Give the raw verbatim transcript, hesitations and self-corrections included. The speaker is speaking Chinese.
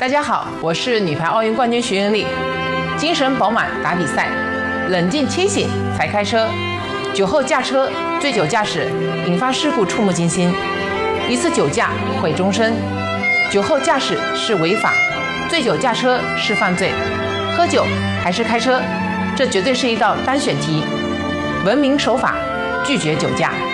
大家好，我是女排奥运冠军徐云丽。精神饱满打比赛，冷静清醒才开车。酒后驾车、醉酒驾驶引发事故触目惊心，一次酒驾毁终身。酒后驾驶是违法，醉酒驾车是犯罪。喝酒还是开车，这绝对是一道单选题。文明守法，拒绝酒驾。